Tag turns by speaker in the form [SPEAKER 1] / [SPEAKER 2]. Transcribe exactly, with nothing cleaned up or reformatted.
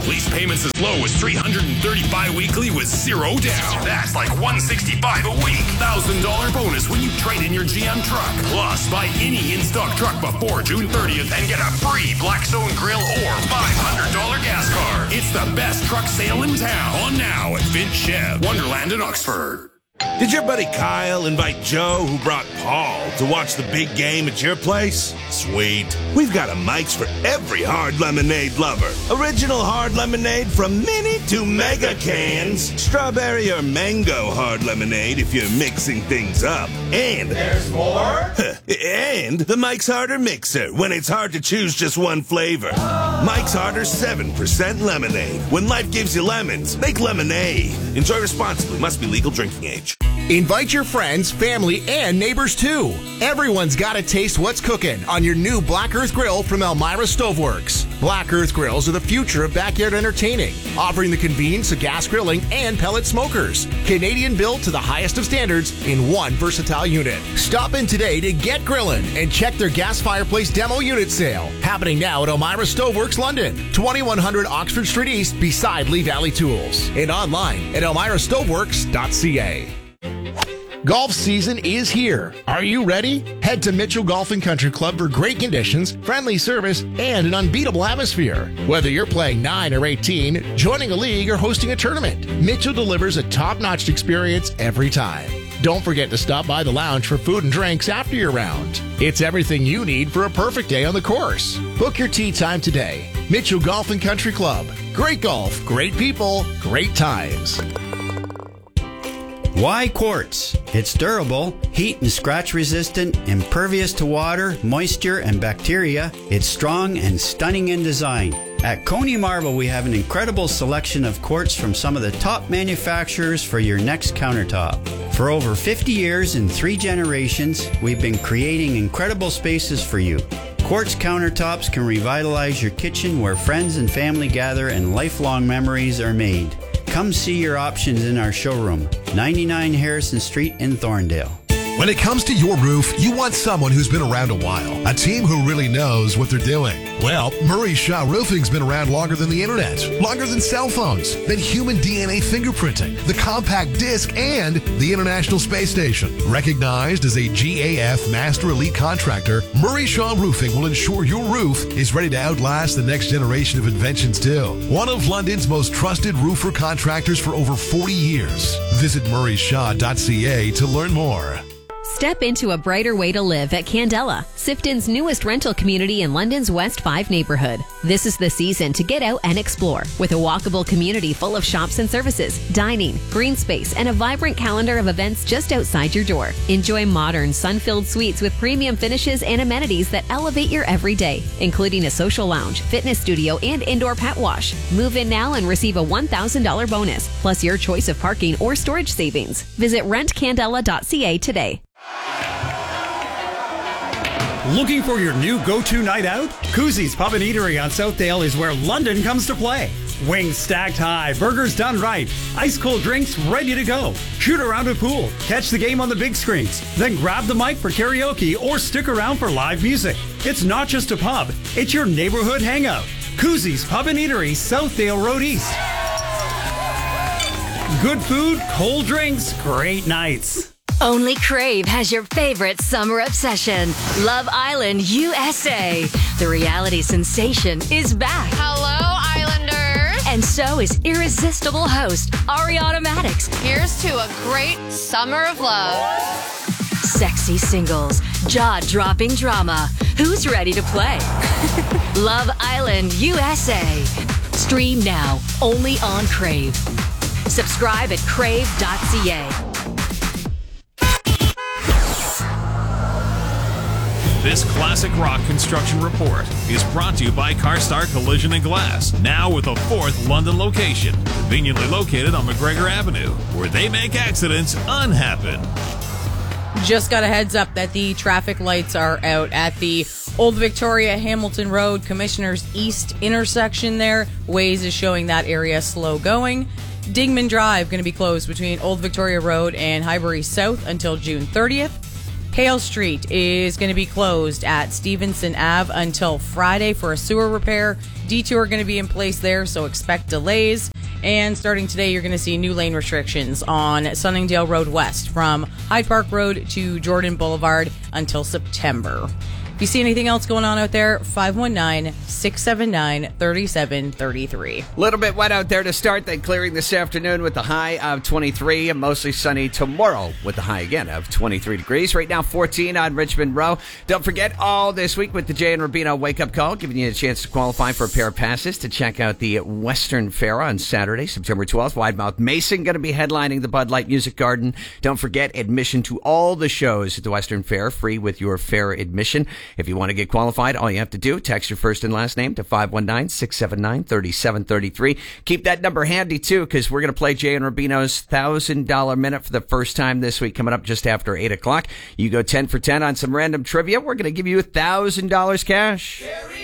[SPEAKER 1] Lease payments as low as three hundred thirty-five weekly with zero down. That's like one hundred sixty-five a week. one thousand dollars bonus when you trade in your G M truck. Plus, buy any in-stock truck before June thirtieth and get a free Blackstone grill or five hundred dollars gas card. It's the best truck sale in town. On now at Vince Chev, Wonderland in Oxford.
[SPEAKER 2] Did your buddy Kyle invite Joe, who brought Paul, to watch the big game at your place? Sweet. We've got a Mike's for every hard lemonade lover. Original hard lemonade from mini to mega cans. Strawberry or mango hard lemonade if you're mixing things up. And
[SPEAKER 3] there's more?
[SPEAKER 2] And the Mike's Harder Mixer when it's hard to choose just one flavor. Mike's Harder seven percent lemonade. When life gives you lemons, make lemonade. Enjoy responsibly. Must be legal drinking age.
[SPEAKER 4] Invite your friends, family, and neighbors too. Everyone's got to taste what's cooking on your new Black Earth Grill from Elmira Stoveworks. Black Earth Grills are the future of backyard entertaining, offering the convenience of gas grilling and pellet smokers. Canadian built to the highest of standards in one versatile unit. Stop in today to get grilling and check their gas fireplace demo unit sale. Happening now at Elmira Stoveworks London, twenty-one hundred Oxford Street East beside Lee Valley Tools. And online at elmira stoveworks dot c a. Golf season is here. Are you ready? Head to Mitchell Golf and Country Club for great conditions, friendly service, and an unbeatable atmosphere. Whether you're playing nine or eighteen, joining a league, or hosting a tournament, Mitchell delivers a top-notch experience every time. Don't forget to stop by the lounge for food and drinks after your round. It's everything you need for a perfect day on the course. Book your tee time today. Mitchell Golf and Country Club. Great golf, great people, great times.
[SPEAKER 5] Why quartz? It's durable, heat and scratch resistant, impervious to water, moisture, and bacteria. It's strong and stunning in design. At Coney Marble, we have an incredible selection of quartz from some of the top manufacturers for your next countertop. For over fifty years and three generations, we've been creating incredible spaces for you. Quartz countertops can revitalize your kitchen where friends and family gather and lifelong memories are made. Come see your options in our showroom, ninety-nine Harrison Street in Thorndale.
[SPEAKER 6] When it comes to your roof, you want someone who's been around a while, a team who really knows what they're doing. Well, Murray Shaw Roofing's been around longer than the internet, longer than cell phones, than human D N A fingerprinting, the compact disc, and the International Space Station. Recognized as a G A F Master Elite Contractor, Murray Shaw Roofing will ensure your roof is ready to outlast the next generation of inventions too. One of London's most trusted roofer contractors for over forty years. Visit murray shaw dot c a to learn more.
[SPEAKER 7] Step into a brighter way to live at Candela, Sifton's newest rental community in London's West five neighborhood. This is the season to get out and explore with a walkable community full of shops and services, dining, green space, and a vibrant calendar of events just outside your door. Enjoy modern, sun-filled suites with premium finishes and amenities that elevate your everyday, including a social lounge, fitness studio, and indoor pet wash. Move in now and receive a one thousand dollars bonus, plus your choice of parking or storage savings. Visit rent candela dot c a today.
[SPEAKER 8] Looking for your new go-to night out? Koozies Pub and Eatery on Southdale is where London comes to play. Wings stacked high, burgers done right, ice-cold drinks ready to go. Shoot around a pool, catch the game on the big screens, then grab the mic for karaoke or stick around for live music. It's not just a pub, it's your neighborhood hangout. Koozies Pub and Eatery, Southdale Road East. Good food, cold drinks, great nights.
[SPEAKER 9] Only Crave has your favorite summer obsession, Love Island U S A. The reality sensation is back.
[SPEAKER 10] Hello, Islanders.
[SPEAKER 9] And so is irresistible host Ariana Maddox.
[SPEAKER 10] Here's to a great summer of love.
[SPEAKER 9] Sexy singles, jaw-dropping drama. Who's ready to play? Love Island U S A. Stream now, only on Crave. Subscribe at crave dot c a.
[SPEAKER 11] This classic rock construction report is brought to you by CarStar Collision and Glass, now with a fourth London location, conveniently located on McGregor Avenue, where they make accidents unhappen.
[SPEAKER 12] Just got a heads up that the traffic lights are out at the Old Victoria Hamilton Road Commissioners East intersection there. Waze is showing that area slow going. Dingman Drive going to be closed between Old Victoria Road and Highbury South until June thirtieth. Hale Street is going to be closed at Stevenson Ave until Friday for a sewer repair. Detour going to be in place there, so expect delays. And starting today, you're going to see new lane restrictions on Sunningdale Road West from Hyde Park Road to Jordan Boulevard until September. If you see anything else going on out there, five one nine, six seven nine, three seven three three.
[SPEAKER 3] A little bit wet out there to start, then clearing this afternoon with the high of twenty-three, and mostly sunny tomorrow with the high again of twenty-three degrees. Right now, fourteen on Richmond Row. Don't forget, all this week with the Jay and Rubino wake-up call, giving you a chance to qualify for a pair of passes to check out the Western Fair on Saturday, September twelfth. Widemouth Mason going to be headlining the Bud Light Music Garden. Don't forget, admission to all the shows at the Western Fair, free with your fair admission. If you want to get qualified, all you have to do, text your first and last name to five one nine, six seven nine, three seven three three. Keep that number handy, too, because we're going to play Jay and Rubino's one thousand dollars Minute for the first time this week, coming up just after eight o'clock. You go ten for ten on some random trivia. We're going to give you one thousand dollars cash.